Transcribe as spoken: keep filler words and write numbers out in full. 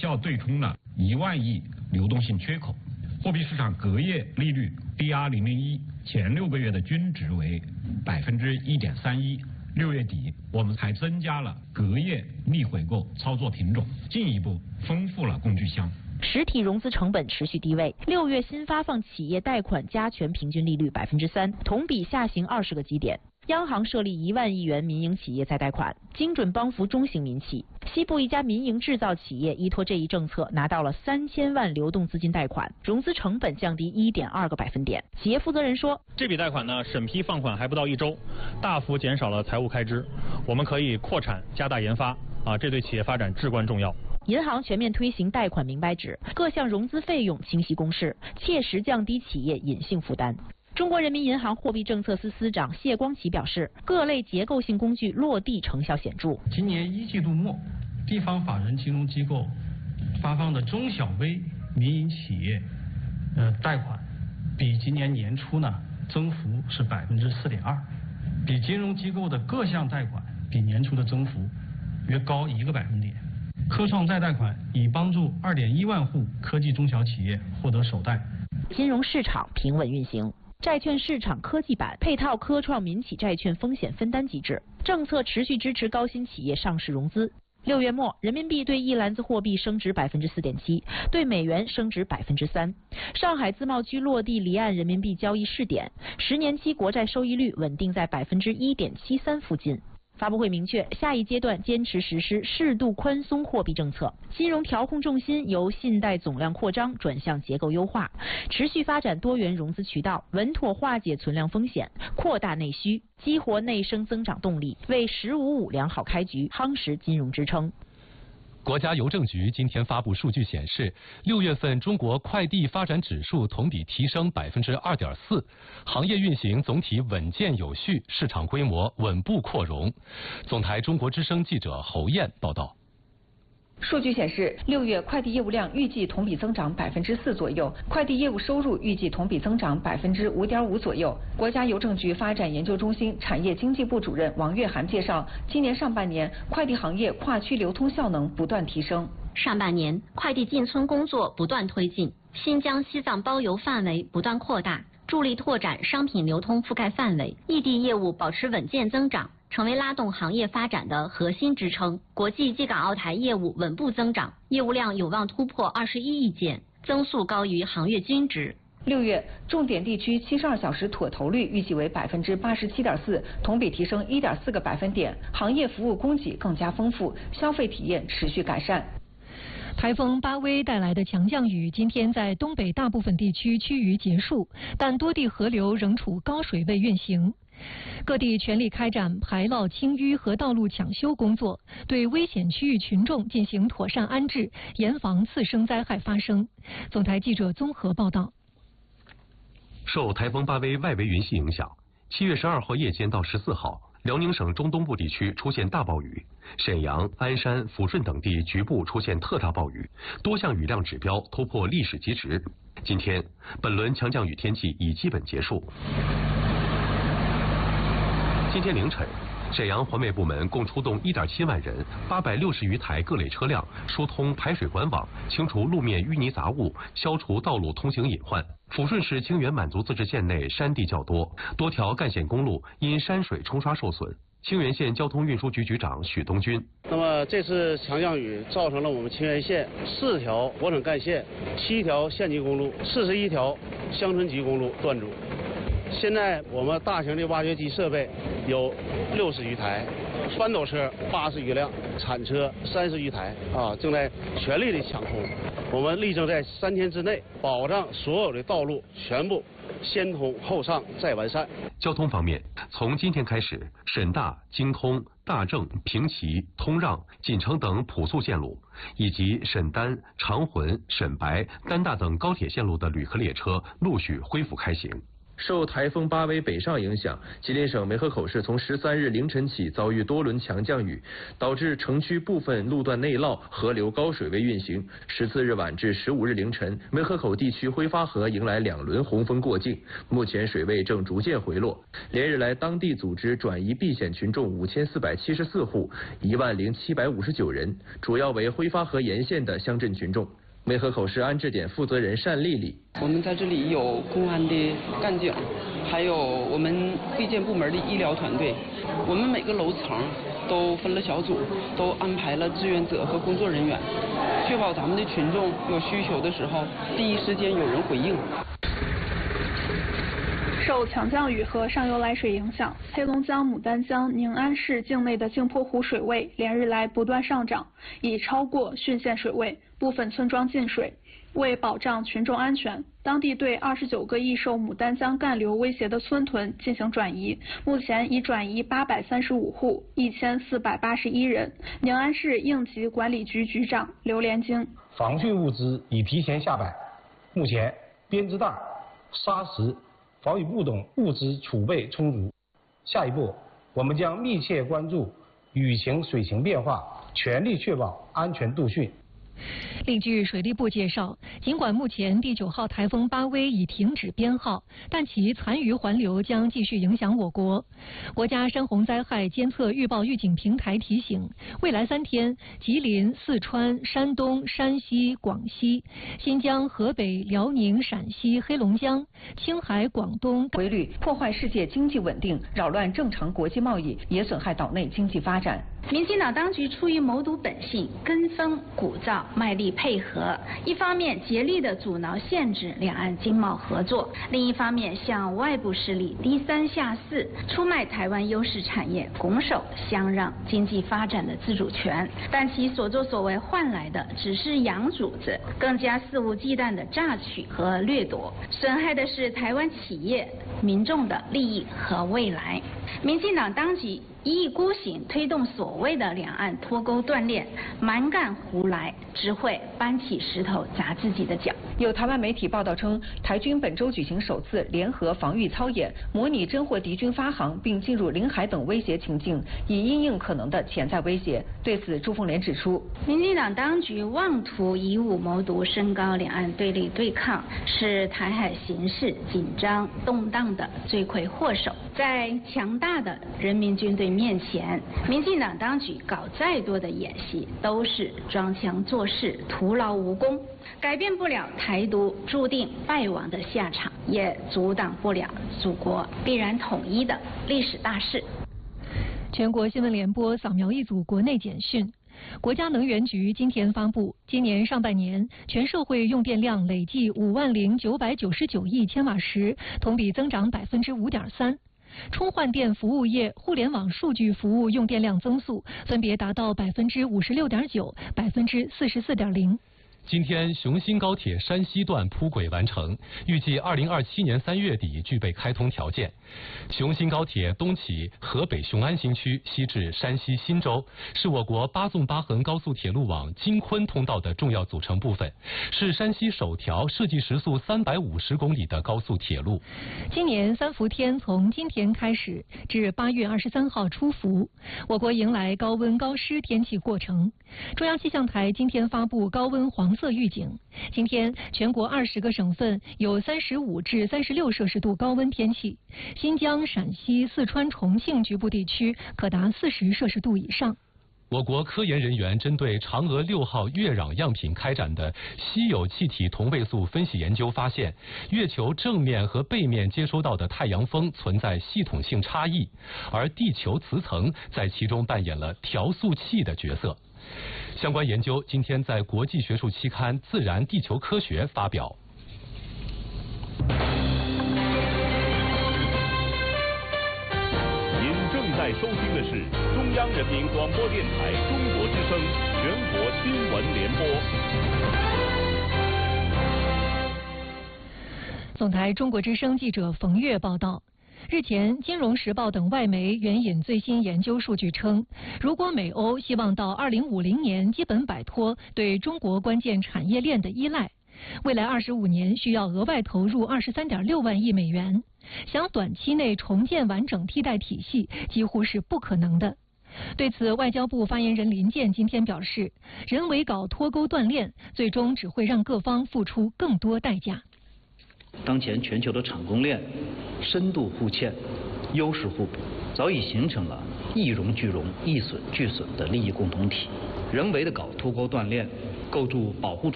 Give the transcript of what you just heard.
效对冲了一万亿流动性缺口。货币市场隔夜利率 D R 零零一前六个月的均值为百分之一点三一。六月底，我们还增加了隔夜逆回购操作品种，进一步丰富了工具箱。 实体融资成本持续低位，六月新发放企业贷款加权平均利率百分之三，同比下行二十个基点。央行设立一万亿元民营企业再贷款，精准帮扶中型民企。西部一家民营制造企业依托这一政策，拿到了三千万流动资金贷款，融资成本降低一点二个百分点。企业负责人说， 这笔贷款呢，审批放款还不到一周，大幅减少了财务开支，我们可以扩产加大研发啊，这对企业发展至关重要。 银行全面推行贷款明白纸，各项融资费用清晰公示，切实降低企业隐性负担。中国人民银行货币政策司司长谢光启表示，各类结构性工具落地成效显著。 今年一季度末，地方法人金融机构发放的中小微民营企业呃贷款，比今年年初呢增幅是百分之四点二，比金融机构的各项贷款比年初的增幅约高一个百分点。科创再贷款已帮助二点一万户科技中小企业获得首贷。 金融市场平稳运行。债券市场科技版配套科创民企债券风险分担机制，政策持续支持高新企业上市融资。六月末，人民币对一篮子货币升值百分之四点七，对美元升值百分之三。上海自贸区落地离岸人民币交易试点，十年期国债收益率稳定在百分之一点七三附近。发布会明确，下一阶段坚持实施适度宽松货币政策，金融调控重心由信贷总量扩张转向结构优化，持续发展多元融资渠道，稳妥化解存量风险，扩大内需，激活内生增长动力，为“十五五”良好开局夯实金融支撑。 国家邮政局今天发布数据显示，六月份中国快递发展指数同比提升百分之二点四，行业运行总体稳健有序，市场规模稳步扩容。总台中国之声记者侯燕报道。 数据显示，六月快递业务量预计同比增长百分之四左右，快递业务收入预计同比增长百分之五点五左右。国家邮政局发展研究中心产业经济部主任王月涵介绍，今年上半年快递行业跨区流通效能不断提升。 上半年快递进村工作不断推进，新疆、西藏包邮范围不断扩大，助力拓展商品流通覆盖范围，异地业务保持稳健增长，成为拉动行业发展的核心支撑。国际机港澳台业务稳步增长，业务量有望突破二十一亿件，增速高于行业均值。 六月，重点地区七十二小时妥投率预计为百分之八十七点四，同比提升一点四个百分点，行业服务供给更加丰富，消费体验持续改善。 台风巴威带来的强降雨今天在东北大部分地区趋于结束，但多地河流仍处高水位运行。各地全力开展排涝清淤和道路抢修工作，对危险区域群众进行妥善安置，严防次生灾害发生。总台记者综合报道。 受台风巴威外围云系影响，七月十二号夜间到十四号，辽宁省中东部地区出现大暴雨，沈阳、鞍山、抚顺等地局部出现特大暴雨，多项雨量指标突破历史极值。今天，本轮强降雨天气已基本结束。今天凌晨，沈阳环卫部门共出动一点七万人、八百六十余台各类车辆，疏通排水管网，清除路面淤泥杂物，消除道路通行隐患。抚顺市清源满族自治县内山地较多，多条干线公路因山水冲刷受损。清源县交通运输局局长许东军： 那么这次强降雨造成了我们清源县四条国省干线、七条县级公路、四十一条乡村级公路断阻。现在我们大型的挖掘机设备有六十余台，翻斗车八十余辆，铲车三十余台啊，正在全力的抢通。我们力争在三天之内保障所有的道路全部先通后畅再完善。 交通方面，从今天开始，沈大、京通、大正、平齐、通让、锦城等普速线路，以及沈丹、长浑、沈白、丹大等高铁线路的旅客列车陆续恢复开行。 受台风巴威北上影响，吉林省梅河口市从十三日凌晨起遭遇多轮强降雨，导致城区部分路段内涝，河流高水位运行。十四日晚至十五日凌晨，梅河口地区挥发河迎来两轮洪峰过境，目前水位正逐渐回落。连日来，当地组织转移避险群众五千四百七十四户，一万零七百五十九人，主要为挥发河沿线的乡镇群众。梅河口市安置点负责人单丽丽， 我们在这里有公安的干警，还有我们卫健部门的医疗团队，我们每个楼层都分了小组，都安排了志愿者和工作人员，确保咱们的群众有需求的时候，第一时间有人回应。 受强降雨和上游来水影响，黑龙江牡丹江宁安市境内的镜泊湖水位连日来不断上涨，已超过汛县水位，部分村庄进水。为保障群众安全，当地对二十九个易受牡丹江干流威胁的村屯进行转移，目前已转移八百三十五户，一千四百八十一人。宁安市应急管理局局长刘连京： 防汛物资已提前下摆，目前编织袋、沙石、防雨布等物资储备充足。下一步，我们将密切关注雨情、水情变化，全力确保安全度汛。 另据水利部介绍，尽管目前第九号台风巴威已停止编号，但其残余环流将继续影响我国。国家山洪灾害监测预报预警平台提醒，未来三天，吉林、四川、山东、山西、广西、新疆、河北、辽宁、陕西、黑龙江、青海、广东规律，破坏世界经济稳定，扰乱正常国际贸易，也损害岛内经济发展。 民进党当局出于谋独本性，跟风鼓噪，卖力配合，一方面竭力的阻挠限制两岸经贸合作，另一方面向外部势力低三下四，出卖台湾优势产业，拱手相让经济发展的自主权。但其所作所为换来的只是洋主子，更加肆无忌惮的榨取和掠夺，损害的是台湾企业、民众的利益和未来。民进党当局一意孤行推动所谓的两岸脱钩断裂，蛮干胡来，只会搬起石头砸自己的脚。 有台湾媒体报道称，台军本周举行首次联合防御操演，模拟侦获敌军发航并进入领海等威胁情境，以因应可能的潜在威胁。对此，朱凤莲指出， 民进党当局妄图以武谋独，升高两岸对立对抗，是台海形势紧张动荡的罪魁祸首。在强大的人民军队面前，民进党当局搞再多的演戏，都是装腔作势，徒劳无功，改变不了台独注定败亡的下场，也阻挡不了祖国必然统一的历史大势。 全国新闻联播扫描一组国内简讯。国家能源局今天发布，今年上半年全社会用电量累计五万零九百九十九亿千瓦时，同比增长百分之五点三。充换电服务业、互联网数据服务用电量增速分别达到百分之五十六点九、百分之四十四点零。 今天，雄新高铁山西段铺轨完成，预计二零二七年三月底具备开通条件。雄新高铁东起河北雄安新区，西至山西忻州，是我国八纵八横高速铁路网京昆通道的重要组成部分，是山西首条设计时速三百五十公里的高速铁路。 今年三伏天从今天开始至八月二十三号出伏，我国迎来高温高湿天气过程。中央气象台今天发布高温黄色预警，今天全国二十个省份有三十五至三十六摄氏度高温天气，新疆、陕西、四川、重庆局部地区可达四十摄氏度以上。 我国科研人员针对嫦娥六号月壤样品开展的稀有气体同位素分析研究发现，月球正面和背面接收到的太阳风存在系统性差异，而地球磁层在其中扮演了调速器的角色。相关研究今天在国际学术期刊《自然地球科学》发表。 您正在收听的是中央人民广播电台中国之声全国新闻联播。 总台中国之声记者冯月报道。日前，《金融时报》等外媒援引最新研究数据称，如果美欧希望到二零五零年基本摆脱对中国关键产业链的依赖， 未来二十五年需要额外投入二十三点六万亿美元，想短期内重建完整替代体系几乎是不可能的。对此，外交部发言人林健今天表示，人为搞脱钩断链，最终只会让各方付出更多代价。 当前全球的产供链深度互嵌、优势互补，早已形成了一荣俱荣、一损俱损的利益共同体。人为的搞脱钩断链，构筑保护主